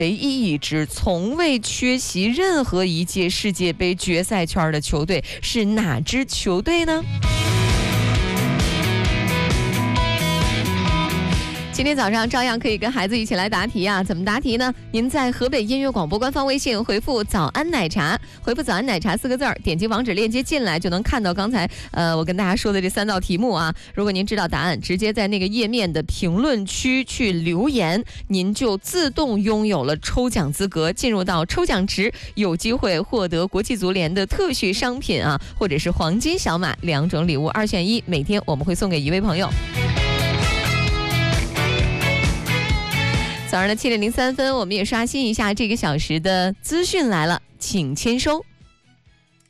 唯一一支从未缺席任何一届世界杯决赛圈的球队是哪支球队呢？今天早上照样可以跟孩子一起来答题啊！怎么答题呢？您在河北音乐广播官方微信回复"早安奶茶"，回复"早安奶茶"4个字，点击网址链接进来，就能看到刚才我跟大家说的这3道题目啊。如果您知道答案，直接在那个页面的评论区去留言，您就自动拥有了抽奖资格，进入到抽奖池，有机会获得国际足联的特许商品啊，或者是黄金小马2种礼物，2选1，每天我们会送给1位朋友。早上的7点03分，我们也刷新一下这个小时的资讯来了，请签收。